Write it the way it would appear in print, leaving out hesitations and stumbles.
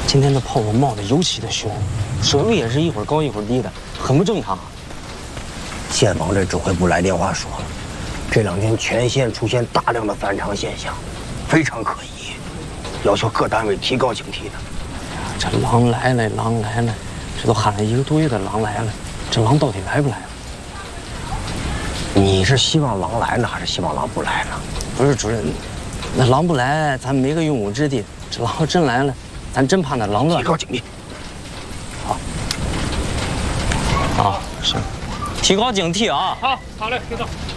今天的炮火冒得尤其的凶，水位也是一会儿高一会儿低的，很不正常。 县防这指挥部来电话说了，这2天全县出现大量的反常现象，非常可疑，要求各单位提高警惕的。 这狼来了，狼来了，这都喊了1个多月的狼来了，这狼到底来不来了？ 你是希望狼来呢，还是希望狼不来呢？ 不是主任，那狼不来，咱没个用武之地；这狼要真来了，咱真怕那狼乱。 提高警惕。 好。好，是。提高警惕啊！ 好嘞，知道。